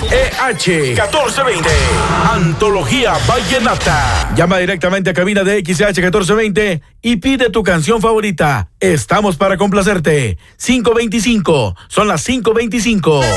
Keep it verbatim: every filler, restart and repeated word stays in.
E H catorce veinte. Antología Vallenata. Llama directamente a cabina de X E H catorce veinte y pide tu canción favorita. Estamos para complacerte. cinco veinticinco. Son las cinco veinticinco.